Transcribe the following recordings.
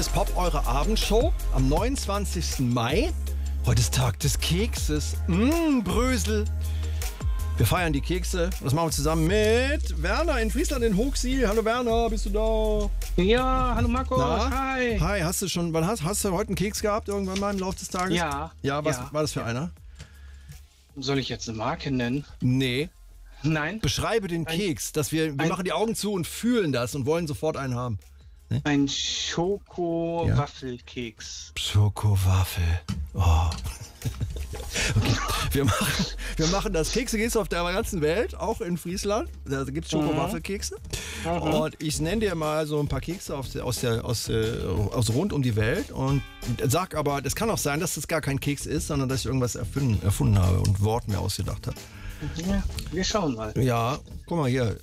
ist Pop, eure Abendshow am 29. Mai. Heute ist Tag des Kekses. Brösel. Wir feiern die Kekse. Das machen wir zusammen mit Werner in Friesland in Hochsiel. Hallo Werner, bist du da? Ja, hallo Marco. Na? Hi. Hi, hast du heute einen Keks gehabt irgendwann mal im Laufe des Tages? Ja. Ja, was ja. war das für einer? Soll ich jetzt eine Marke nennen? Nee. Nein. Beschreibe den Keks, dass wir machen die Augen zu und fühlen das und wollen sofort einen haben. Ein Schoko-Waffelkeks. Schokowaffel. Oh. Okay. Wir machen das. Kekse gibt es auf der ganzen Welt, auch in Friesland. Da gibt es Schokowaffelkekse. Und ich nenne dir mal so ein paar Kekse aus rund um die Welt. Und sag aber, das kann auch sein, dass das gar kein Keks ist, sondern dass ich irgendwas erfunden habe und Wort mir ausgedacht habe. Ja, wir schauen mal. Ja, guck mal hier.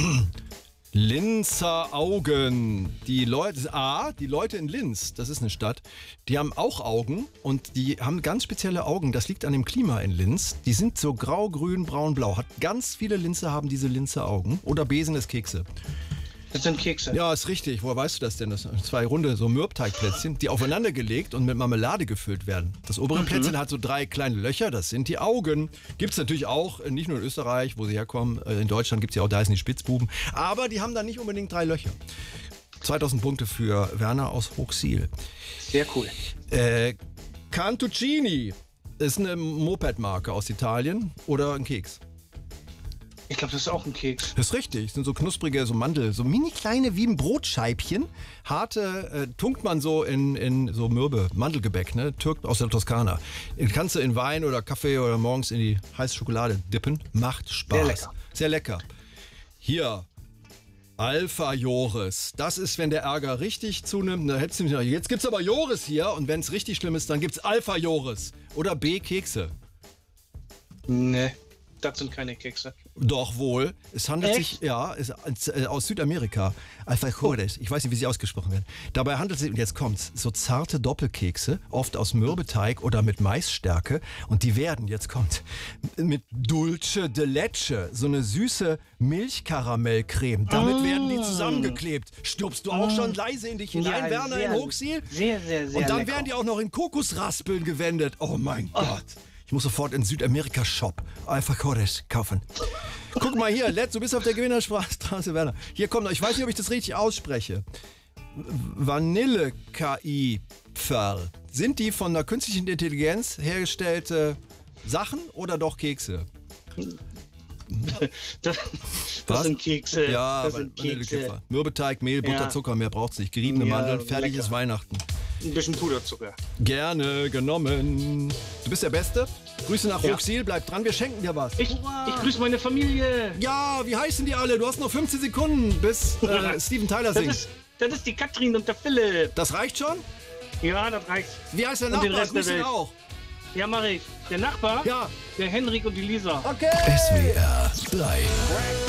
Linzer Augen. Die Leute in Linz, das ist eine Stadt, die haben auch Augen und die haben ganz spezielle Augen. Das liegt an dem Klima in Linz. Die sind so grau, grün, braun, blau. Ganz viele Linzer haben diese Linzer Augen. Oder Besen ist Kekse. Das sind Kekse. Ja, ist richtig. Woher weißt du das denn? Das sind zwei runde so Mürbteigplätzchen, die aufeinander gelegt und mit Marmelade gefüllt werden. Das obere Plätzchen hat so 3 kleine Löcher, das sind die Augen. Gibt es natürlich auch, nicht nur in Österreich, wo sie herkommen. In Deutschland gibt es ja auch, da heißen die Spitzbuben. Aber die haben da nicht unbedingt 3 Löcher. 2000 Punkte für Werner aus Hochsiel. Sehr cool. Cantuccini ist eine Moped-Marke aus Italien oder ein Keks. Ich glaube, das ist auch ein Keks. Das ist richtig. Das sind so knusprige, so Mandel, so mini kleine wie ein Brotscheibchen. Harte tunkt man so in so Mürbe, Mandelgebäck, ne? Türk aus der Toskana. Kannst du in Wein oder Kaffee oder morgens in die heiße Schokolade dippen. Macht Spaß. Sehr lecker. Sehr lecker. Hier. Alpha Joris. Das ist, wenn der Ärger richtig zunimmt. Jetzt gibt's aber Joris hier und wenn es richtig schlimm ist, dann gibt's Alpha Joris. Oder B Kekse. Ne, das sind keine Kekse. Doch wohl. Es handelt Echt? sich, aus Südamerika. Alfajores. Ich weiß nicht, wie sie ausgesprochen werden. Dabei handelt es sich, und jetzt kommt's, so zarte Doppelkekse, oft aus Mürbeteig oder mit Maisstärke. Und die werden, jetzt kommt, mit Dulce de Leche, so eine süße Milchkaramellcreme. Damit werden die zusammengeklebt. Stirbst du auch schon leise in dich hinein, Werner in Hochsiel? Sehr, sehr, sehr Und dann lecker. werden die auch noch in Kokosraspeln gewendet. Oh mein Gott. Ich muss sofort in Südamerika-Shop Alfajores kaufen. Guck mal hier, du bist auf der Gewinnerstraße, Werner. Hier kommt noch, ich weiß nicht, ob ich das richtig ausspreche. Vanille-KI-Pferl. Sind die von der künstlichen Intelligenz hergestellte Sachen oder doch Kekse? Das sind Kekse. Ja, das sind Kekse. Vanillekipferl. Mürbeteig, Mehl, Butter, Ja. Zucker, mehr braucht's nicht. Geriebene Ja, Mandeln, fertig lecker. ist Weihnachten. Ein bisschen Puderzucker. Gerne genommen. Du bist der Beste. Grüße nach Ja. Hochsiel, bleib dran, wir schenken dir was. Ich grüße meine Familie. Ja, wie heißen die alle? Du hast noch 15 Sekunden, bis Steven Tyler singt. Das ist die Katrin und der Philipp. Das reicht schon? Ja, das reicht. Wie heißt der Und den Nachbar? Rest der Grüß ihn Welt. auch. Ja, mach ich. Der Nachbar? Ja. Der Henrik und die Lisa. Okay. SWR live.